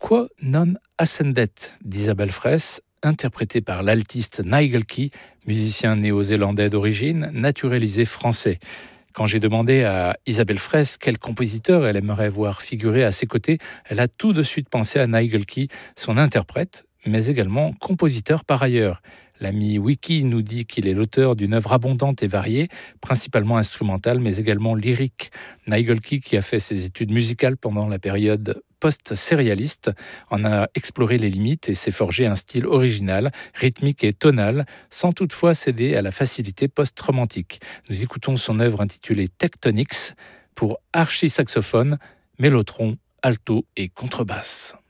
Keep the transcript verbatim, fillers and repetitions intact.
Quo non ascendet d'Isabelle Fraisse, interprété par l'altiste Nigel Key, musicien néo-zélandais d'origine, naturalisé français. Quand j'ai demandé à Isabelle Fraisse quel compositeur elle aimerait voir figurer à ses côtés, elle a tout de suite pensé à Nigel Key, son interprète, mais également compositeur par ailleurs. L'ami Wiki nous dit qu'il est l'auteur d'une œuvre abondante et variée, principalement instrumentale, mais également lyrique. Nigel Key, qui a fait ses études musicales pendant la période post-sérialiste, en a exploré les limites et s'est forgé un style original, rythmique et tonal, sans toutefois céder à la facilité post-romantique. Nous écoutons son œuvre intitulée Tectonics pour archi-saxophone, mélotron, alto et contrebasse.